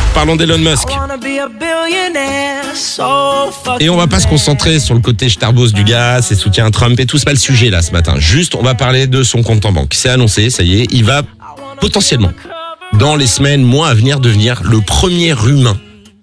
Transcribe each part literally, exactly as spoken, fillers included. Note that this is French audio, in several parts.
Parlons d'Elon Musk. Et on va pas se concentrer sur le côté starbos du gars, ses soutiens à Trump et tout, c'est pas le sujet là ce matin. Juste, on va parler de son compte en banque. C'est annoncé, ça y est, il va potentiellement, dans les semaines, mois à venir, devenir le premier humain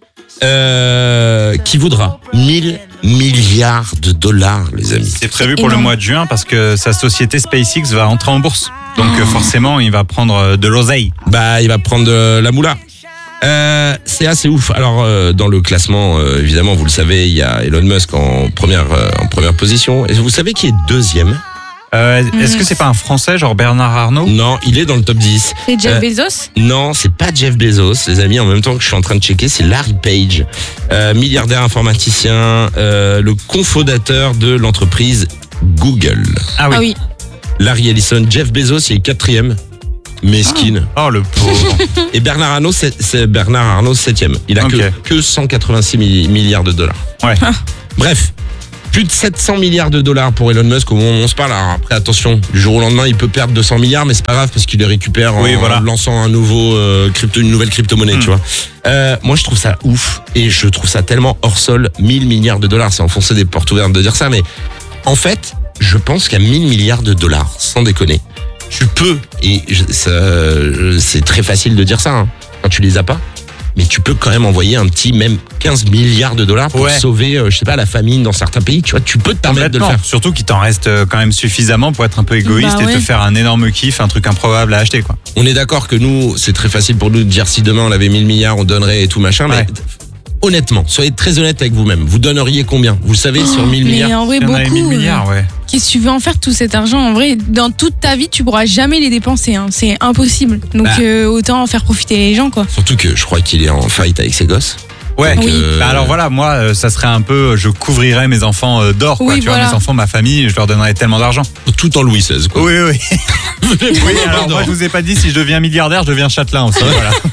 euh, qui vaudra mille milliards de dollars, les amis. C'est prévu pour le mois de juin parce que sa société SpaceX va entrer en bourse. Donc oh. forcément, il va prendre de l'oseille. Bah, il va prendre de la moula. Euh, c'est assez ouf. Alors euh, dans le classement, euh, évidemment, vous le savez, il y a Elon Musk en première euh, en première position. Et vous savez qui est deuxième? euh, Est-ce mmh. que c'est pas un Français, genre Bernard Arnault? Non, il est dans le top dix. C'est Jeff euh, Bezos? Non, c'est pas Jeff Bezos, les amis. En même temps que je suis en train de checker, c'est Larry Page, euh, milliardaire informaticien, euh, le cofondateur de l'entreprise Google. Ah oui. Ah oui. Larry Ellison, Jeff Bezos, il est quatrième. Mesquine. Oh, le pauvre. Et Bernard Arnault, c'est, c'est Bernard Arnault septième. Il a okay. que, que cent quatre-vingt-six milliards de dollars. Ouais. Bref, plus de sept cents milliards de dollars pour Elon Musk au moment où on se parle. Alors après, attention, du jour au lendemain, il peut perdre deux cents milliards, mais c'est pas grave parce qu'il les récupère en, oui, voilà. en lançant un nouveau euh, crypto, une nouvelle crypto-monnaie, mmh. tu vois. Euh, moi, je trouve ça ouf et je trouve ça tellement hors sol. mille milliards de dollars, c'est enfoncer des portes ouvertes de dire ça, mais en fait, je pense qu'à mille milliards de dollars, sans déconner, tu peux, et ça, c'est très facile de dire ça hein, quand tu les as pas, mais tu peux quand même envoyer un petit, même quinze milliards de dollars pour ouais. sauver, euh, je sais pas, la famine dans certains pays. Tu vois, tu peux te permettre de le faire. Surtout qu'il t'en reste quand même suffisamment pour être un peu égoïste bah, et ouais. te faire un énorme kiff, un truc improbable à acheter, quoi. On est d'accord que nous, c'est très facile pour nous de dire si demain on avait mille milliards, on donnerait et tout machin, ouais. mais honnêtement, soyez très honnête avec vous-même. Vous donneriez combien? Vous le savez, oh, sur mille milliards? Mais en vrai, il y en beaucoup. mille milliards, ouais. Qu'est-ce que tu veux en faire de tout cet argent? En vrai, dans toute ta vie, tu pourras jamais les dépenser. Hein. C'est impossible. Donc, bah. euh, autant en faire profiter les gens, quoi. Surtout que je crois qu'il est en fight avec ses gosses. Ouais. Donc, oui. euh... bah alors voilà, moi, euh, ça serait un peu, je couvrirais mes enfants euh, d'or, quoi. Oui, tu voilà. vois, mes enfants, ma famille, je leur donnerais tellement d'argent. Tout en Louis seize, quoi. Oui, oui. oui alors moi, je vous ai pas dit, si je deviens milliardaire, je deviens châtelain aussi.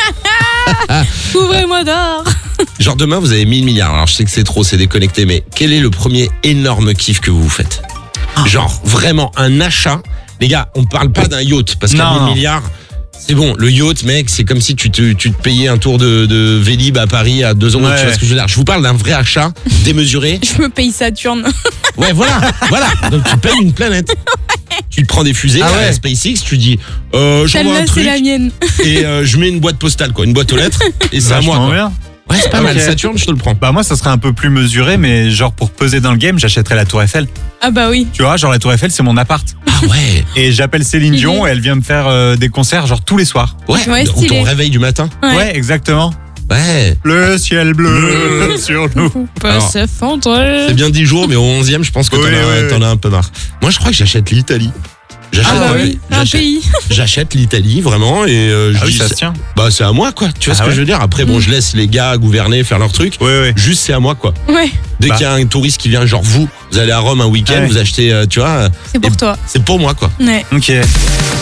Voilà. Couvrez-moi d'or. Genre demain, vous avez mille milliards. Alors je sais que c'est trop, c'est déconnecté, mais quel est le premier énorme kiff que vous vous faites? Genre vraiment un achat. Les gars, on parle pas d'un yacht parce qu'à mille milliards, c'est bon. Le yacht, mec, c'est comme si tu te, tu te payais un tour de, de Vélib à Paris à deux euros. Ouais. Tu vois ce que je veux dire? Je vous parle d'un vrai achat démesuré. Je me paye Saturne. Ouais, voilà, voilà. Donc tu payes une planète. Ouais. Tu te prends des fusées ah ouais. à SpaceX, tu dis, euh, j'envoie un truc. C'est la mienne. Et euh, je mets une boîte postale, quoi, une boîte aux lettres. Et c'est à moi, quoi. Bien. Ouais, c'est pas okay. mal. Saturne, je te le prends. Bah moi, ça serait un peu plus mesuré, mais genre pour peser dans le game, j'achèterais la Tour Eiffel. Ah bah oui. Tu vois, genre la Tour Eiffel, c'est mon appart. Ah ouais. Et j'appelle Céline Dion et elle vient me faire euh, des concerts genre tous les soirs. Ouais. ouais ou ton réveil du matin. Ouais, ouais exactement. Ouais. Le ciel bleu sur nous. Alors, c'est bien dix jours, mais au onzième, je pense que oui, t'en, oui, as, t'en as un peu marre. Moi, je crois que j'achète l'Italie. J'achète, ah bah oui, un pays. J'achète l'Italie vraiment et euh, je ah dis oui, ça se tient. Bah c'est à moi quoi. Tu vois ah ce que ouais. je veux dire? Après bon, je laisse les gars gouverner, faire leur truc. Ouais, ouais. Juste c'est à moi quoi. Ouais. Dès bah. qu'il y a un touriste qui vient, genre vous, vous allez à Rome un week-end, ah ouais. vous achetez, euh, tu vois. C'est pour toi. C'est pour moi quoi. Ouais. Ok.